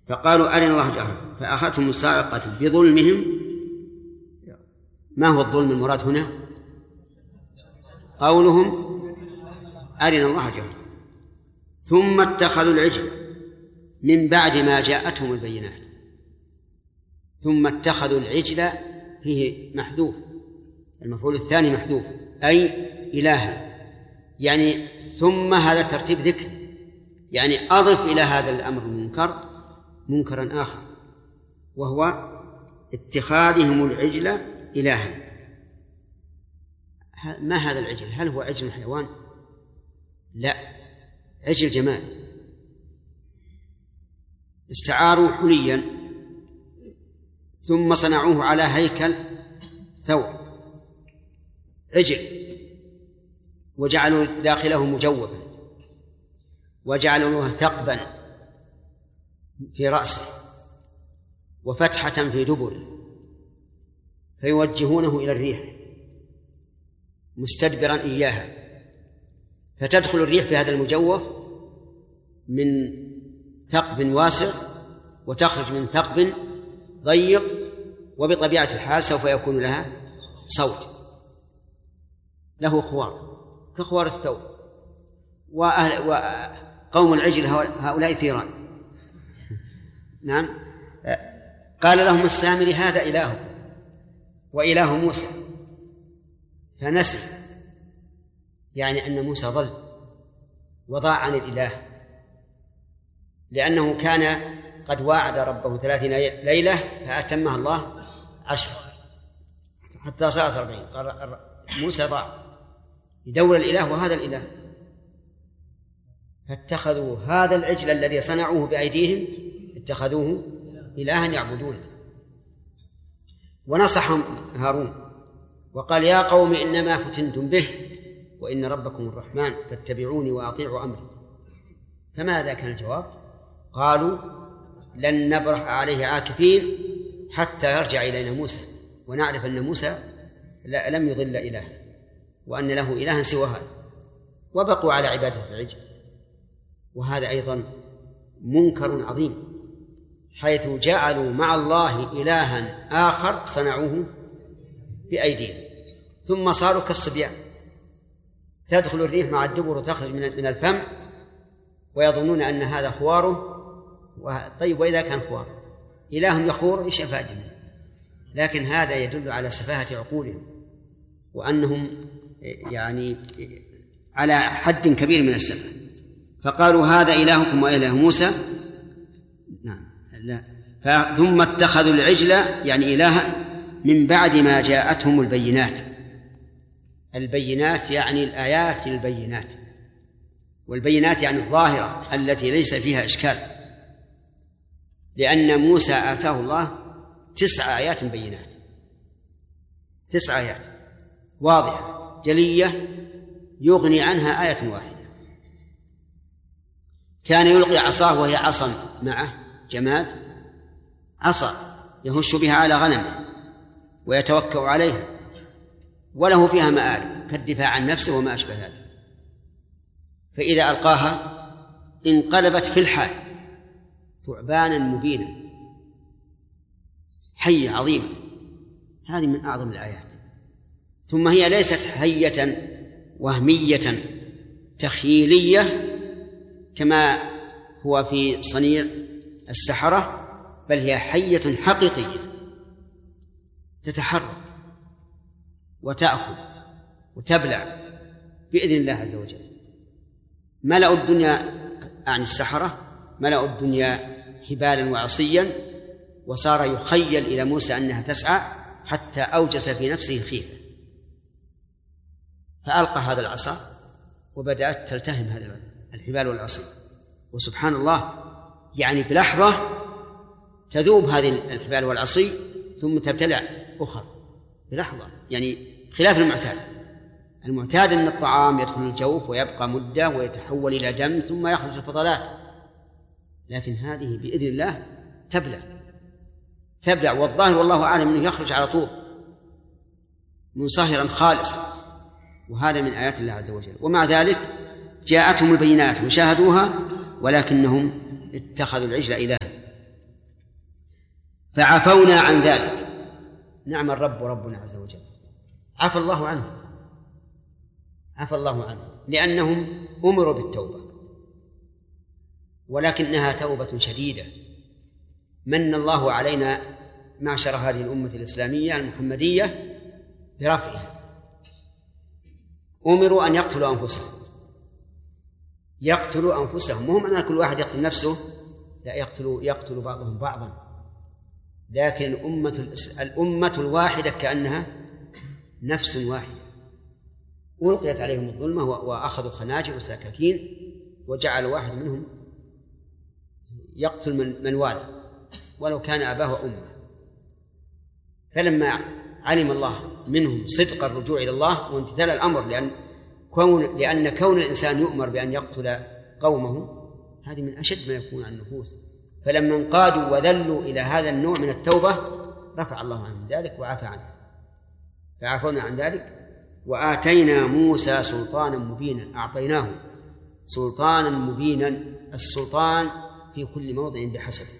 فقالوا أرنا الله جهرا فأخذتهم الصاعقة بظلمهم. ما هو الظلم المراد هنا؟ قولهم أرنا الله جهرا ثم اتخذوا العجل من بعد ما جاءتهم البينات. ثم اتخذوا العجل فيه محذوف، المفعول الثاني محذوف، أي إلها، يعني ثم هذا ترتيب ذكر، يعني أضف إلى هذا الأمر المنكر منكرا آخر، وهو اتخاذهم العجل إلها. ما هذا العجل؟ هل هو عجل حيوان؟ لا، عجل جمال. استعاروا حليا ثم صنعوه على هيكل ثور عجل، وجعلوا داخله مجوبا، وجعلوا له ثقبا في رأسه وفتحة في دبره، فيوجهونه إلى الريح مستدبرا إياها، فتدخل الريح في هذا المجوف من ثقب واسع وتخرج من ثقب ضيق، وبطبيعة الحال سوف يكون لها صوت، له خوار كخوار الثور. وقوم العجل هؤلاء ثيران. نعم. قال لهم السامري هذا إلهكم وإله موسى فنسي، يعني أن موسى ضل وضاع عن الإله، لأنه كان قد واعد ربه 30 ليلة فأتمها الله 10 حتى صارت 40. قال موسى ضاع يدور الإله وهذا الإله، فاتخذوا هذا العجل الذي صنعوه بأيديهم اتخذوه إلها يعبدونه. ونصحهم هارون وقال يا قوم إنما فتنتم به وإن ربكم الرحمن فاتبعوني وأطيعوا أمري. فماذا كان الجواب؟ قالوا لن نبرح عليه عاكفين حتى يرجع إلينا موسى ونعرف أن موسى لم يضل إله وأن له إلها سوى هذا، وبقوا على عبادة العجل. وهذا أيضا منكر عظيم، حيث جعلوا مع الله إلها آخر صنعوه بأيديهم، ثم صاروا كالصبيان، تدخل الريح مع الدبر وتخرج من الفم ويظنون أن هذا خواره. طيب وإذا كان خوار إله يخور إيش أفاد منه؟ لكن هذا يدل على سفاهة عقولهم وأنهم يعني على حد كبير من السفه. فقالوا هذا إلهكم وإله موسى. نعم لا. ثم اتخذوا العجل يعني إلها من بعد ما جاءتهم البينات. البينات يعني الآيات البينات، والبينات يعني الظاهرة التي ليس فيها إشكال، لأن موسى آتاه الله 9 آيات بينات، 9 آيات واضحة جلية يغني عنها آية واحدة. كان يلقي عصاه وهي عصا معه جماد، عصا يهش بها على غنمه ويتوكأ عليها، وله فيها مآرب كالدفاع عن نفسه وما أشبه ذلك. فإذا ألقاها انقلبت في الحال ثعبانا مبينا، حية عظيمة. هذه من أعظم الآيات. ثم هي ليست حية وهمية تخيلية كما هو في صنيع السحرة، بل هي حية حقيقية تتحرك وتأكل وتبلع بإذن الله عز وجل. ملأوا الدنيا عن السحرة، ملأوا الدنيا حبالا وعصيا، وصار يخيل إلى موسى أنها تسعى حتى أوجس في نفسه خيفة، فألقى هذا العصا وبدأت تلتهم هذه الحبال والعصي. وسبحان الله يعني بلحظة تذوب هذه الحبال والعصي ثم تبتلع أخر بلحظة، يعني خلاف المعتاد أن الطعام يدخل الجوف ويبقى مدة ويتحول إلى دم ثم يخرج الفضلات، لكن هذه بإذن الله تبلع، والظاهر والله أعلم أنه يخرج على طول منصهرا خالصا. وهذا من آيات الله عز وجل. ومع ذلك جاءتهم البينات وشاهدوها، ولكنهم اتخذوا العجل إلها فعفونا عن ذلك. نعم الرب ربنا عز وجل، عفى الله عنه، عفى الله عنه لأنهم أمروا بالتوبة، ولكنها توبة شديدة. من الله علينا معشر هذه الأمة الإسلامية المحمدية برفعها. أمروا أن يقتلوا أنفسهم، يقتلوا أنفسهم، مهم أن كل واحد يقتل نفسه، لا، يقتل بعضهم بعضا. لكن الأمة الواحدة كأنها نفس واحدة، ألقيت عليهم الظلمة وأخذوا خناجر وسكاكين وجعل واحد منهم يقتل من والاه ولو كان أباه وأمه. فلما علم الله منهم صدق الرجوع إلى الله وامتثال الأمر، لأن كون الإنسان يؤمر بأن يقتل قومه هذه من أشد ما يكون عن النفوس، فلما انقادوا وذلوا إلى هذا النوع من التوبة رفع الله عنهم ذلك وعفى عنه، فعفونا عن ذلك. وآتينا موسى سلطانا مبينا، أعطيناه سلطانا مبينا. السلطان في كل موضع بحسبه،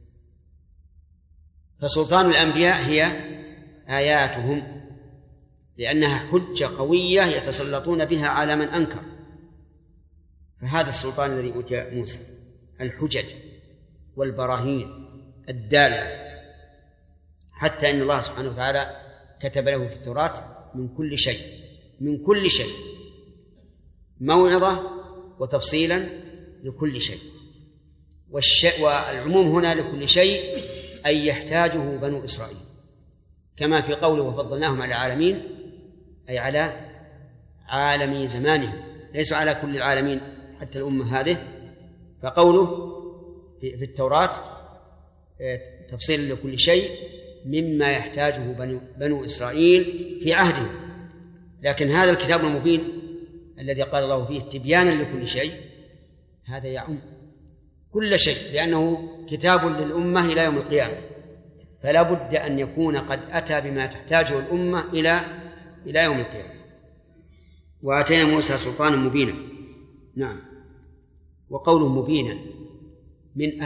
فسلطان الأنبياء هي آياتهم، لأنها حجة قوية يتسلطون بها على من أنكر. فهذا السلطان الذي أوتي موسى، الحجج والبراهين الدالة، حتى إن الله سبحانه وتعالى كتب له في التوراة من كل شيء موعظة وتفصيلا لكل شيء. والعموم هنا لكل شيء أي يحتاجه بنو إسرائيل، كما في قوله وفضلناهم على العالمين، أي على عالمي زمانهم، ليس على كل العالمين حتى الأمة هذه. فقوله في التوراة تفصيل لكل شيء مما يحتاجه بنو إسرائيل في عهدهم. لكن هذا الكتاب المبين الذي قال الله فيه تبيانا لكل شيء، هذا يعم كل شيء، لأنه كتاب للأمة إلى يوم القيامة، فلا بد أن يكون قد أتى بما تحتاجه الأمة إلى يوم القيامة. وآتينا موسى سلطانا مبينا. نعم. وقوله مبينا من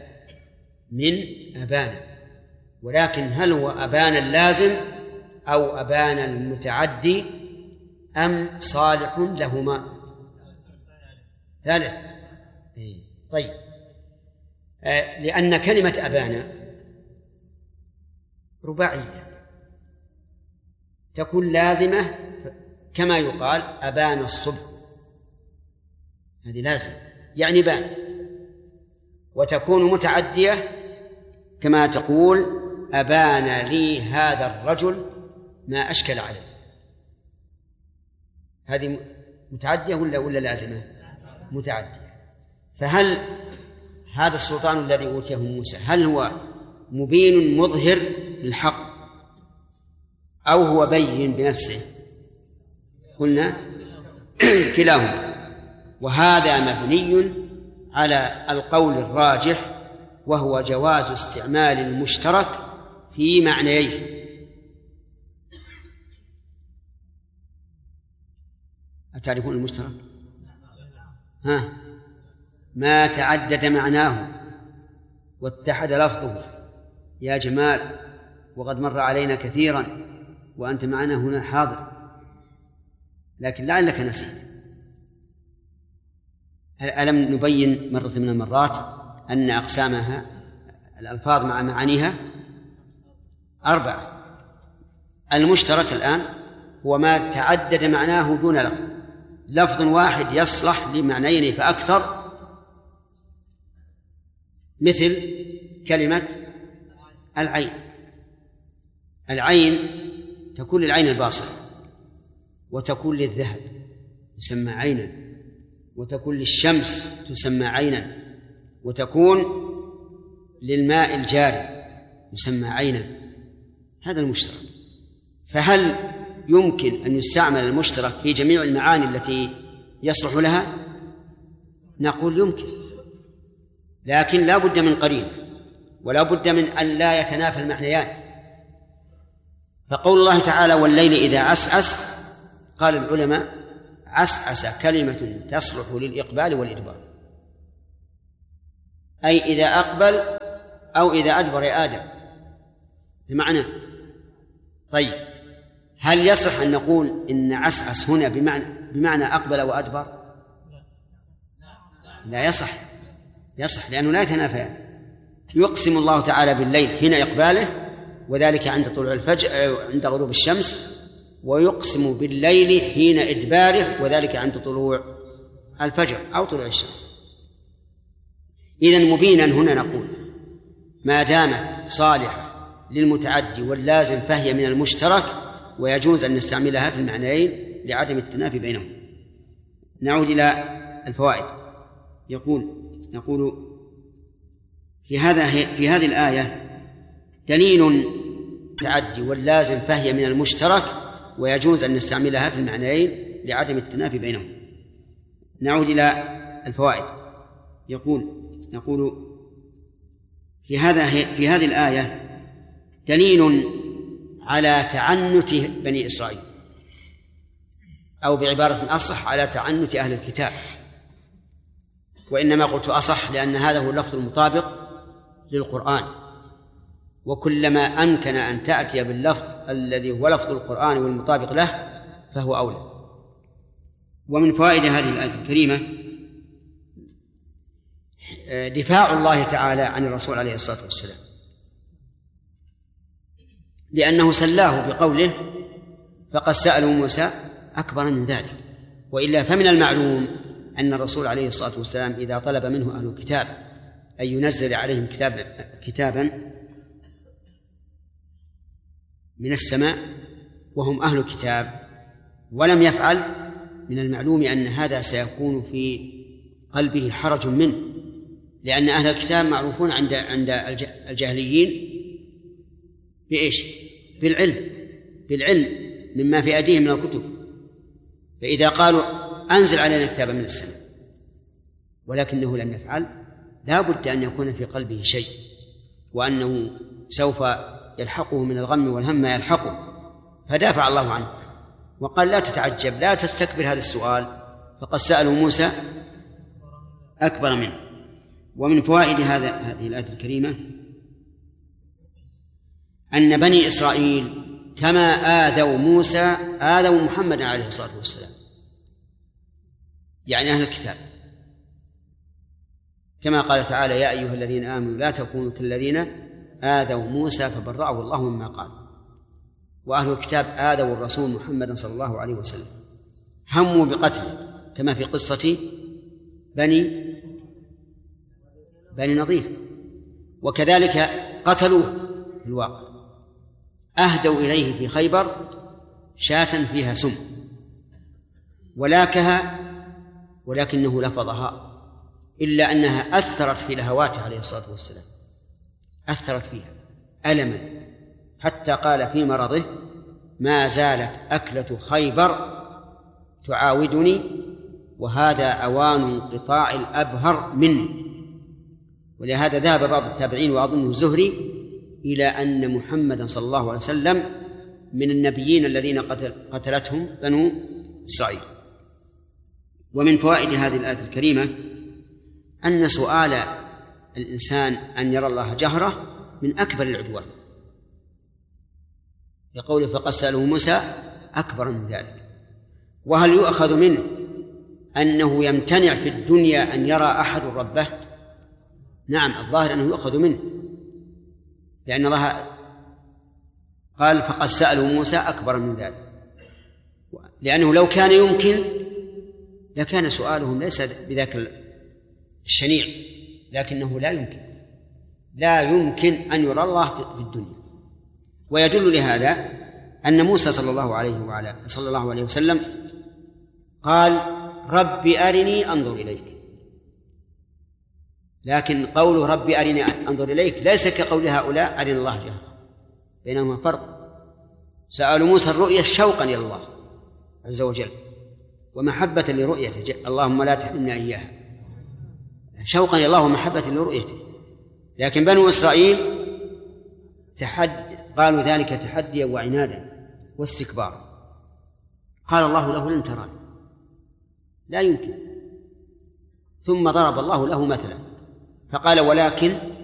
أبانا، ولكن هل هو أبانا اللازم أو أبانا المتعدي أم صالح لهما؟ ثالث. طيب، لأن كلمة أبانا رباعية تكون لازمة، كما يقال أبان الصبح، هذه لازمة يعني بان، وتكون متعدية كما تقول أبان لي هذا الرجل ما أشكل عليه. هذه متعدية ولا لازمة؟ متعدية. فهل هذا السلطان الذي أوتيه موسى هل هو مبين مظهر للحق أو هو بين بنفسه؟ قلنا كلاهما، وهذا مبني على القول الراجح، وهو جواز استعمال المشترك في معنييه. أتعرفون المشترك؟ ما تعدد معناه واتحد لفظه يا جمال، وقد مر علينا كثيرا وأنت معنا هنا حاضر، لكن لعلك نسيت. ألم نبين مرة من المرات أن أقسامها الألفاظ مع معانيها 4. المشترك الآن هو ما تعدد معناه دون لفظ واحد يصلح لمعنيين فأكثر، مثل كلمة العين تكون للعين الباصرة، وتكون للذهب تسمى عينا، وتكون للشمس تسمى عينا، وتكون للماء الجاري يسمى عينا. هذا المشترك. فهل يمكن أن يستعمل المشترك في جميع المعاني التي يصلح لها؟ نقول يمكن، لكن لا بد من قرينة، ولا بد من أن لا يتنافى المعنيان. فقول الله تعالى والليل إذا عسعس، قال العلماء عسعس كلمة تصلح للإقبال والإدبار، أي إذا أقبل أو إذا أدبر يا آدم، بمعنى. طيب هل يصح أن نقول إن عسعس هنا بمعنى أقبل وأدبر؟ لا يصح لأنه لا يتنافيان. يقسم الله تعالى بالليل حين إقباله وذلك عند طلوع الفجر عند غروب الشمس، ويقسم بالليل حين إدباره وذلك عند طلوع الفجر أو طلوع الشمس. إذن مبينا هنا نقول ما دامت صالحة للمتعدي واللازم فهي من المشترك ويجوز أن نستعملها في المعنيين لعدم التنافي بينهم. نعود إلى الفوائد. نقول في هذه الآية دليل تعدي واللازم فهي من المشترك ويجوز أن نستعملها في المعنيين لعدم التنافي بينهم. نعود إلى الفوائد. نقول في هذه الآية دليل على تعنت بني إسرائيل، أو بعبارة أصح على تعنت أهل الكتاب، وإنما قلت أصح لأن هذا هو اللفظ المطابق للقرآن، وكلما أمكن أن تأتي باللفظ الذي هو لفظ القرآن والمطابق له فهو أولى. ومن فوائد هذه الآية الكريمة دفاع الله تعالى عن الرسول عليه الصلاة والسلام، لأنه سلاه بقوله فقد سألوا موسى أكبر من ذلك، وإلا فمن المعلوم أن الرسول عليه الصلاة والسلام إذا طلب منه أهل الكتاب أن ينزل عليهم كتابا من السماء وهم أهل الكتاب ولم يفعل، من المعلوم أن هذا سيكون في قلبه حرج منه، لأن أهل الكتاب معروفون عند الجاهليين بإيش؟ بالعلم مما في أيديهم من الكتب، فإذا قالوا أنزل علينا كتابا من السماء ولكنه لم يفعل لا بد أن يكون في قلبه شيء، وأنه سوف يلحقه من الغم والهم ما يلحقه، فدافع الله عنه وقال لا تتعجب، لا تستكبر هذا السؤال، فقد سألوا موسى أكبر منه. ومن فوائد هذه الآية الكريمة أن بني إسرائيل كما آذوا موسى آذوا محمد عليه الصلاة والسلام، يعني أهل الكتاب، كما قال تعالى يا أيها الذين آمنوا لا تكونوا كالذين آذوا موسى فبرأه الله مما قال. وأهل الكتاب آذوا الرسول محمد صلى الله عليه وسلم، هموا بقتله كما في قصة بني نضير، وكذلك قتلوه في الواقع، أهدوا إليه في خيبر شاة فيها سم ولاكها ولكنه لفظها، إلا أنها أثرت في لهواته عليه الصلاة والسلام، أثرت فيها ألما حتى قال في مرضه ما زالت أكلة خيبر تعاودني وهذا أوان انقطاع الأبهر مني. ولهذا ذهب بعض التابعين وأظنه الزهري إلى أن محمدا صلى الله عليه وسلم من النبيين الذين قتلتهم بنو إسرائيل. ومن فوائد هذه الآية الكريمة أن سؤال الإنسان أن يرى الله جهرة من أكبر العدوان، يقول فقد سألوا موسى أكبر من ذلك. وهل يؤخذ منه أنه يمتنع في الدنيا أن يرى أحد ربه؟ نعم، الظاهر أنه يؤخذ منه، لأن الله قال فقد سألوا موسى أكبر من ذلك، لأنه لو كان يمكن لكان سؤالهم ليس بذاك الشنيع، لكنه لا يمكن أن يرى الله في الدنيا. ويدل لهذا أن موسى صلى الله عليه وسلم قال رب أرني أنظر إليك، لكن قول رب أرني أنظر إليك ليس كقول هؤلاء أرني الله جهرا، بينهما فرق. سألوا موسى الرؤية شوقا إلى الله عز وجل ومحبة لرؤيته، اللهم لا تحرمنا إياها، شوقا إلى الله ومحبة لرؤيته. لكن بنو إسرائيل قالوا ذلك تحديا وعنادا واستكبارا، قال الله له لن تراني، لا يمكن. ثم ضرب الله له مثلا فقال ولكن